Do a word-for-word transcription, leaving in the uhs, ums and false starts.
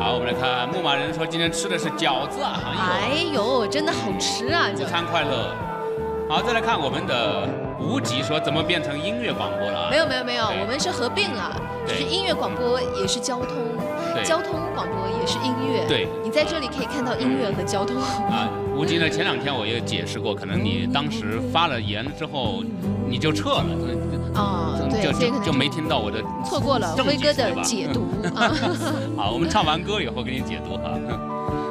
好，我们来看牧马人说今天吃的是饺子啊， 哎呦，真的好吃啊！ 午餐快乐。好，再来看我们的无极说怎么变成音乐广播了啊？ 没有没有没有，我们是合并了，就是音乐广播也是交通，交通广播也是音乐。对，你在这里可以看到音乐和交通。 啊，无极呢，前两天我也解释过，可能你当时发了言之后，你就撤了。 啊，对， 就就没听到我的， 错过了辉哥的解读啊。 好，我们唱完歌以后给你解读哈。